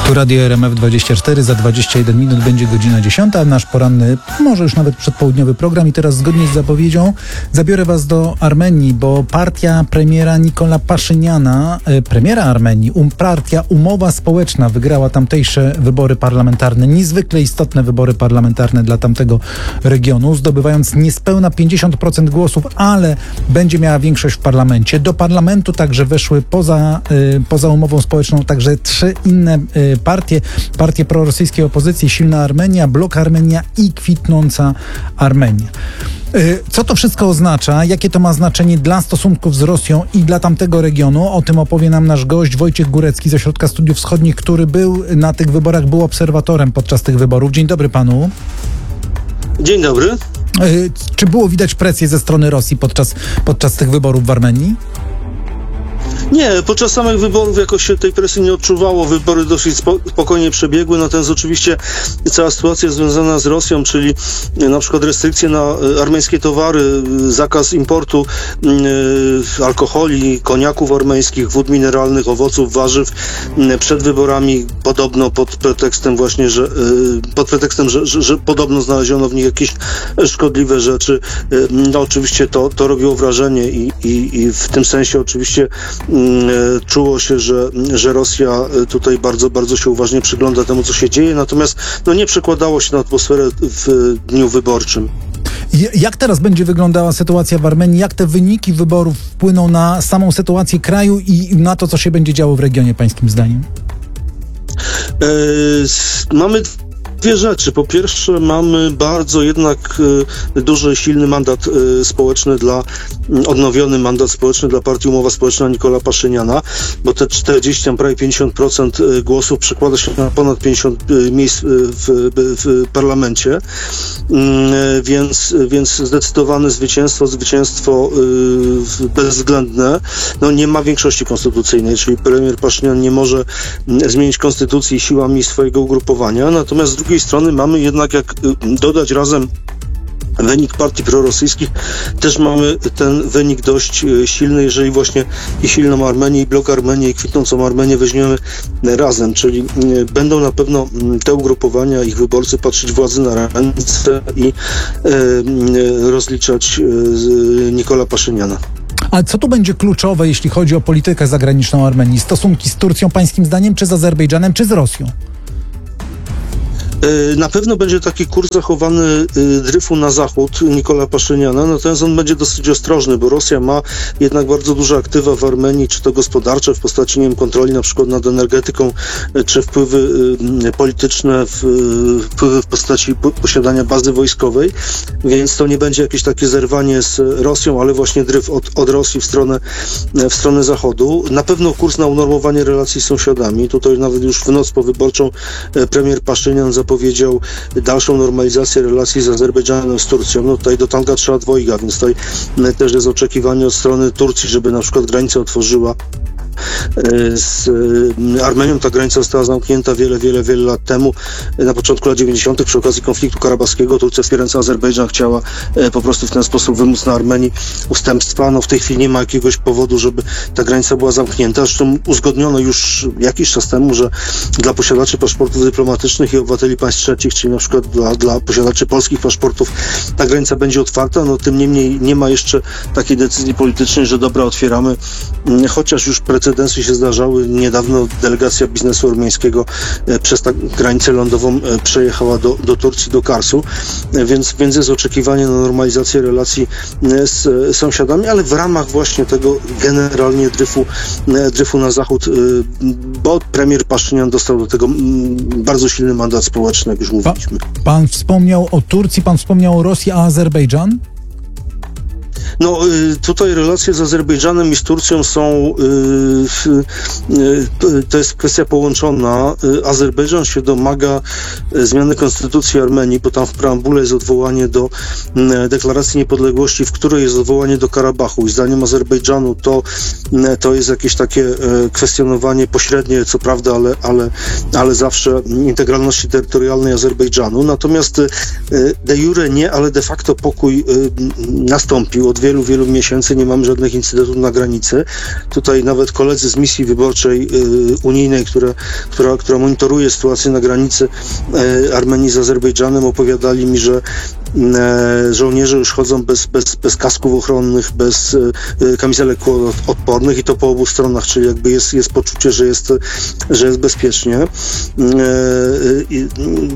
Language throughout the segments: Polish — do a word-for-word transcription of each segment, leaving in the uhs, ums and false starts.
Tu Radio R M F dwadzieścia cztery, za dwadzieścia jeden minut będzie godzina dziesiąta, nasz poranny, może już nawet przedpołudniowy program i teraz zgodnie z zapowiedzią zabiorę was do Armenii, bo partia premiera Nikola Paszyniana, e, premiera Armenii, um, partia Umowa Społeczna wygrała tamtejsze wybory parlamentarne, niezwykle istotne wybory parlamentarne dla tamtego regionu, zdobywając niespełna pięćdziesiąt procent głosów, ale będzie miała większość w parlamencie. Do parlamentu także weszły poza, e, poza Umową Społeczną także trzy inne e, partie, partie prorosyjskiej opozycji, Silna Armenia, Blok Armenia i Kwitnąca Armenia. Co to wszystko oznacza? Jakie to ma znaczenie dla stosunków z Rosją i dla tamtego regionu? O tym opowie nam nasz gość Wojciech Górecki z Ośrodka Studiów Wschodnich, który był na tych wyborach, był obserwatorem podczas tych wyborów. Dzień dobry panu. Dzień dobry. Czy było widać presję ze strony Rosji podczas, podczas tych wyborów w Armenii? Nie, podczas samych wyborów jakoś się tej presji nie odczuwało. Wybory dosyć spokojnie przebiegły, natomiast oczywiście cała sytuacja związana z Rosją, czyli na przykład restrykcje na armeńskie towary, zakaz importu y, alkoholi, koniaków armeńskich, wód mineralnych, owoców, warzyw y, przed wyborami podobno pod pretekstem właśnie, że y, pod pretekstem, że, że, że podobno znaleziono w nich jakieś szkodliwe rzeczy. Y, no oczywiście to, to robiło wrażenie i, i, i w tym sensie oczywiście czuło się, że, że Rosja tutaj bardzo, bardzo się uważnie przygląda temu, co się dzieje, natomiast no, nie przekładało się na atmosferę w dniu wyborczym. Jak teraz będzie wyglądała sytuacja w Armenii? Jak te wyniki wyborów wpłyną na samą sytuację kraju i na to, co się będzie działo w regionie, pańskim zdaniem? E, mamy Dwie rzeczy. Po pierwsze, mamy bardzo jednak y, duży, silny mandat y, społeczny dla, y, odnowiony mandat społeczny dla partii Umowa Społeczna Nikola Paszyniana, bo te czterdzieści, prawie pięćdziesiąt procent głosów przekłada się na ponad pięćdziesiąt y, miejsc y, w, y, w parlamencie, y, więc, więc zdecydowane zwycięstwo, zwycięstwo y, bezwzględne. No nie ma większości konstytucyjnej, czyli premier Paszynian nie może y, zmienić konstytucji siłami swojego ugrupowania, natomiast z drugiej strony mamy jednak, jak dodać razem wynik partii prorosyjskich, też mamy ten wynik dość silny, jeżeli właśnie i silną Armenię, i Blok Armenię, i Kwitnącą Armenię weźmiemy razem, czyli będą na pewno te ugrupowania, ich wyborcy patrzeć władzy na ręce i e, rozliczać e, Nikola Paszyniana. A co tu będzie kluczowe, jeśli chodzi o politykę zagraniczną Armenii? Stosunki z Turcją, pańskim zdaniem, czy z Azerbejdżanem, czy z Rosją? Na pewno będzie taki kurs zachowany dryfu na zachód Nikola Paszyniana, natomiast on będzie dosyć ostrożny, bo Rosja ma jednak bardzo duże aktywa w Armenii, czy to gospodarcze w postaci, nie wiem, kontroli na przykład nad energetyką, czy wpływy polityczne, wpływy w postaci posiadania bazy wojskowej, więc to nie będzie jakieś takie zerwanie z Rosją, ale właśnie dryf od, od Rosji w stronę, w stronę zachodu. Na pewno kurs na unormowanie relacji z sąsiadami. Tutaj nawet już w noc powyborczą premier Paszynian powiedział dalszą normalizację relacji z Azerbejdżanem, z Turcją. No tutaj do tanga trzeba dwojga, więc tutaj też jest oczekiwanie od strony Turcji, żeby na przykład granicę otworzyła z Armenią. Ta granica została zamknięta wiele, wiele, wiele lat temu. Na początku lat dziewięćdziesiątych przy okazji konfliktu karabaskiego Turcja, wspierając Azerbejdżan, chciała po prostu w ten sposób wymóc na Armenii ustępstwa. No w tej chwili nie ma jakiegoś powodu, żeby ta granica była zamknięta. Zresztą uzgodniono już jakiś czas temu, że dla posiadaczy paszportów dyplomatycznych i obywateli państw trzecich, czyli na przykład dla, dla posiadaczy polskich paszportów, ta granica będzie otwarta. No tym niemniej nie ma jeszcze takiej decyzji politycznej, że dobra, otwieramy, chociaż już precedensy się zdarzały. Niedawno delegacja biznesu armeńskiego przez tę granicę lądową przejechała do, do Turcji, do Karsu, więc, więc jest oczekiwanie na normalizację relacji z sąsiadami, ale w ramach właśnie tego generalnie dryfu, dryfu na zachód, bo premier Paszynian dostał do tego bardzo silny mandat społeczny, jak już mówiliśmy. Pa, pan wspomniał o Turcji, pan wspomniał o Rosji, a Azerbejdżan? No tutaj relacje z Azerbejdżanem i z Turcją są, to jest kwestia połączona. Azerbejdżan się domaga zmiany konstytucji Armenii, bo tam w preambule jest odwołanie do deklaracji niepodległości, w której jest odwołanie do Karabachu i zdaniem Azerbejdżanu to, to jest jakieś takie kwestionowanie pośrednie, co prawda, ale, ale, ale zawsze integralności terytorialnej Azerbejdżanu. Natomiast de jure nie, ale de facto pokój nastąpił. Od od wielu, wielu miesięcy nie mamy żadnych incydentów na granicy. Tutaj nawet koledzy z misji wyborczej y, unijnej, które, która, która monitoruje sytuację na granicy y, Armenii z Azerbejdżanem, opowiadali mi, że y, żołnierze już chodzą bez, bez, bez kasków ochronnych, bez y, kamizelek odpornych i to po obu stronach, czyli jakby jest, jest poczucie, że jest, że jest bezpiecznie. Y, y, y,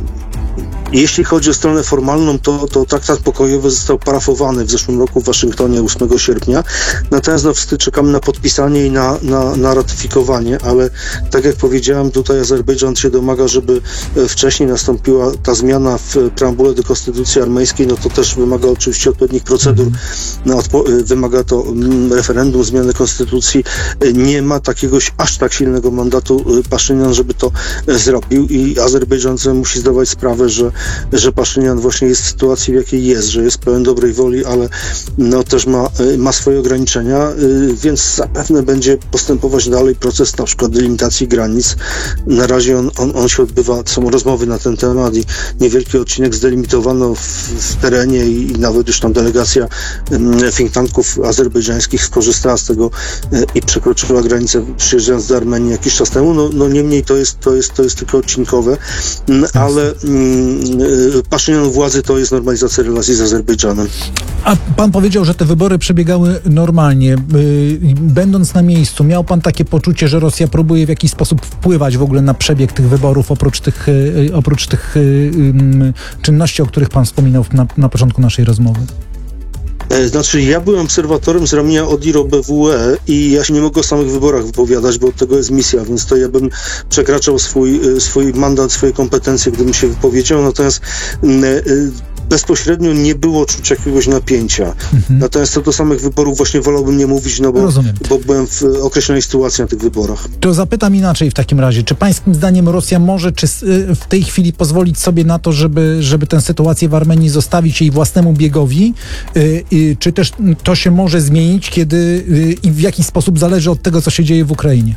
Jeśli chodzi o stronę formalną, to, to traktat pokojowy został parafowany w zeszłym roku w Waszyngtonie ósmego sierpnia. Natomiast no, wstyd czekamy na podpisanie i na, na, na ratyfikowanie, ale tak jak powiedziałem, tutaj Azerbejdżan się domaga, żeby wcześniej nastąpiła ta zmiana w preambule do konstytucji armeńskiej. No to też wymaga oczywiście odpowiednich procedur. No, odpo- wymaga to mm, referendum, zmiany konstytucji. Nie ma takiegoś aż tak silnego mandatu Paszynian, żeby to zrobił i Azerbejdżan musi zdawać sprawę, że że Paszynian właśnie jest w sytuacji, w jakiej jest, że jest pełen dobrej woli, ale no też ma, ma swoje ograniczenia, więc zapewne będzie postępować dalej proces na przykład delimitacji granic. Na razie on, on, on się odbywa, są rozmowy na ten temat i niewielki odcinek zdelimitowano w, w terenie i, i nawet już tam delegacja think tanków azerbejdżańskich skorzystała z tego i przekroczyła granicę przyjeżdżając do Armenii jakiś czas temu. No, no niemniej to jest, to, jest, to jest tylko odcinkowe, ale Paszynian władzy to jest normalizacja relacji z Azerbejdżanem. A pan powiedział, że te wybory przebiegały normalnie. Będąc na miejscu, miał pan takie poczucie, że Rosja próbuje w jakiś sposób wpływać w ogóle na przebieg tych wyborów, oprócz tych, oprócz tych czynności, o których pan wspominał na, na początku naszej rozmowy? Znaczy, ja byłem obserwatorem z ramienia ODIHR B W E i ja się nie mogę o samych wyborach wypowiadać, bo od tego jest misja, więc to ja bym przekraczał swój, swój mandat, swoje kompetencje, gdybym się wypowiedział, natomiast bezpośrednio nie było czuć jakiegoś napięcia. Mhm. Natomiast co do samych wyborów właśnie wolałbym nie mówić, no bo, bo byłem w określonej sytuacji na tych wyborach. To zapytam inaczej w takim razie. Czy pańskim zdaniem Rosja może czy w tej chwili pozwolić sobie na to, żeby, żeby tę sytuację w Armenii zostawić jej własnemu biegowi? Czy też to się może zmienić, kiedy i w jaki sposób zależy od tego, co się dzieje w Ukrainie?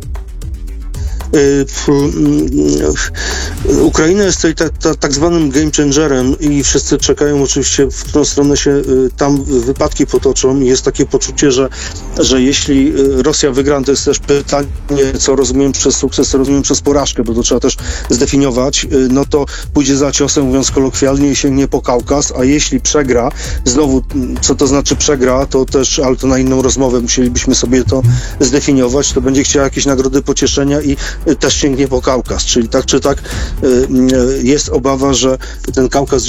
Ukraina jest tutaj ta, ta, tak zwanym game changerem i wszyscy czekają oczywiście, w którą stronę się tam wypadki potoczą. Jest takie poczucie, że, że jeśli Rosja wygra, to jest też pytanie, co rozumiem przez sukces, co rozumiem przez porażkę, bo to trzeba też zdefiniować, no to pójdzie za ciosem, mówiąc kolokwialnie, i sięgnie po Kaukaz, a jeśli przegra, znowu, co to znaczy przegra, to też, ale to na inną rozmowę musielibyśmy sobie to zdefiniować, to będzie chciała jakieś nagrody pocieszenia i też sięgnie po Kaukaz, czyli tak czy tak jest obawa, że ten Kaukaz